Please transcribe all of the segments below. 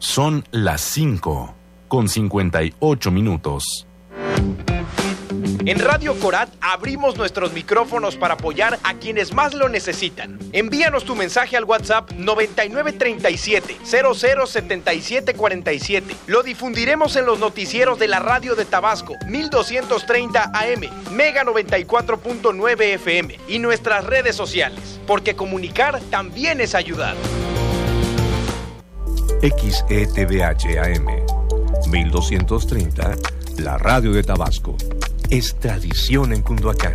Son las 5:58. En Radio Corat abrimos nuestros micrófonos para apoyar a quienes más lo necesitan. Envíanos tu mensaje al WhatsApp 9937-007747. Lo difundiremos en los noticieros de la radio de Tabasco, 1230 AM, Mega 94.9 FM y nuestras redes sociales, porque comunicar también es ayudar. XETVH AM, 1230, la radio de Tabasco. Es tradición en Cunduacán.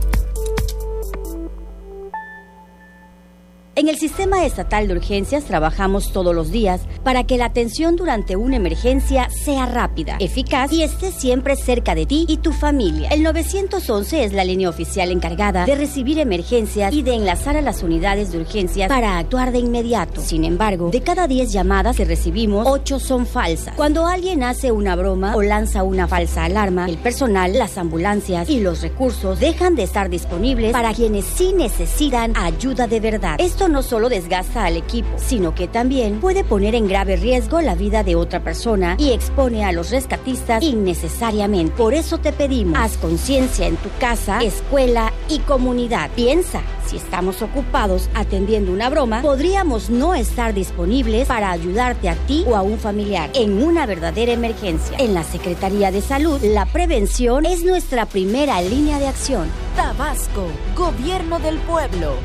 En el Sistema Estatal de Urgencias trabajamos todos los días para que la atención durante una emergencia sea rápida, eficaz y esté siempre cerca de ti y tu familia. El 911 es la línea oficial encargada de recibir emergencias y de enlazar a las unidades de urgencias para actuar de inmediato. Sin embargo, de cada 10 llamadas que recibimos, 8 son falsas. Cuando alguien hace una broma o lanza una falsa alarma, el personal, las ambulancias y los recursos dejan de estar disponibles para quienes sí necesitan ayuda de verdad. Esto no solo desgasta al equipo, sino que también puede poner en grave riesgo la vida de otra persona y expone a los rescatistas innecesariamente. Por eso te pedimos, haz conciencia en tu casa, escuela y comunidad. Piensa, si estamos ocupados atendiendo una broma, podríamos no estar disponibles para ayudarte a ti o a un familiar en una verdadera emergencia. En la Secretaría de Salud, la prevención es nuestra primera línea de acción. Tabasco, Gobierno del Pueblo.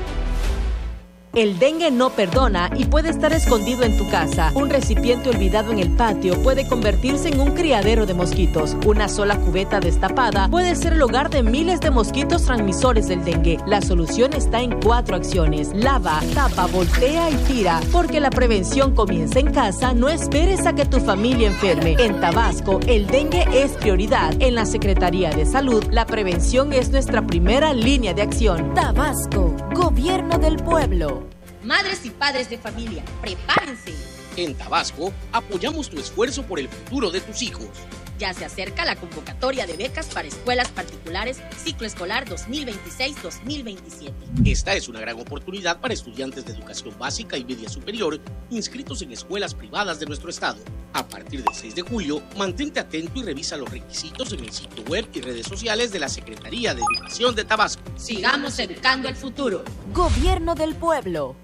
El dengue no perdona y puede estar escondido en tu casa. Un recipiente olvidado en el patio puede convertirse en un criadero de mosquitos. Una sola cubeta destapada puede ser el hogar de miles de mosquitos transmisores del dengue. La solución está en 4 acciones. Lava, tapa, voltea y tira. Porque la prevención comienza en casa, no esperes a que tu familia enferme. En Tabasco, el dengue es prioridad. En la Secretaría de Salud, la prevención es nuestra primera línea de acción. Tabasco, Gobierno del Pueblo. Madres y padres de familia, prepárense. En Tabasco, apoyamos tu esfuerzo por el futuro de tus hijos. Ya se acerca la convocatoria de becas para escuelas particulares ciclo escolar 2026-2027. Esta es una gran oportunidad para estudiantes de educación básica y media superior inscritos en escuelas privadas de nuestro estado. A partir del 6 de julio, mantente atento y revisa los requisitos en el sitio web y redes sociales de la Secretaría de Educación de Tabasco. Sigamos educando el futuro. Gobierno del Pueblo.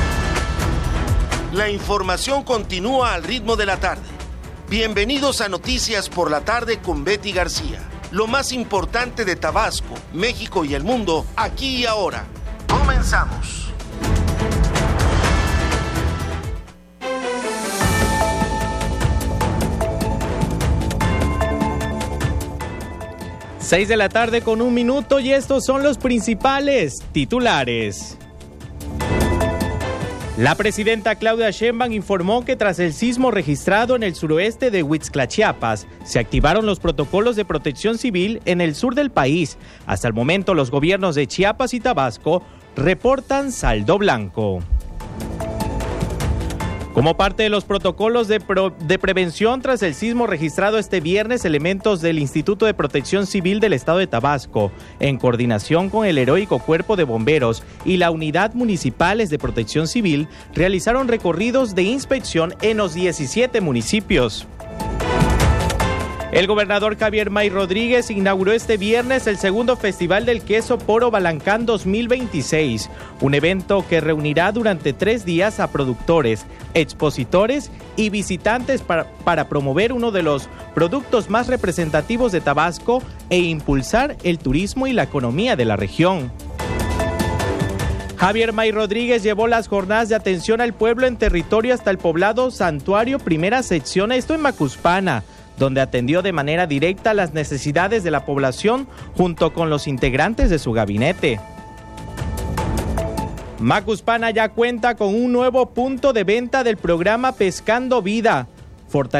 La información continúa al ritmo de la tarde. Bienvenidos a Noticias por la Tarde con Betty García. Lo más importante de Tabasco, México y el mundo, aquí y ahora. Comenzamos. Seis de la tarde con 1 minuto y estos son los principales titulares. La presidenta Claudia Sheinbaum informó que tras el sismo registrado en el suroeste de Huixtla, Chiapas, se activaron los protocolos de protección civil en el sur del país. Hasta el momento, los gobiernos de Chiapas y Tabasco reportan saldo blanco. Como parte de los protocolos de prevención tras el sismo registrado este viernes, elementos del Instituto de Protección Civil del Estado de Tabasco, en coordinación con el heroico Cuerpo de Bomberos y la Unidad Municipales de Protección Civil, realizaron recorridos de inspección en los 17 municipios. El gobernador Javier May Rodríguez inauguró este viernes el segundo Festival del Queso Poro Balancán 2026, un evento que reunirá durante 3 días a productores, expositores y visitantes para promover uno de los productos más representativos de Tabasco e impulsar el turismo y la economía de la región. Javier May Rodríguez llevó las jornadas de atención al pueblo en territorio hasta el poblado Santuario Primera Sección, esto en Macuspana, donde atendió de manera directa las necesidades de la población junto con los integrantes de su gabinete. Macuspana ya cuenta con un nuevo punto de venta del programa Pescando Vida,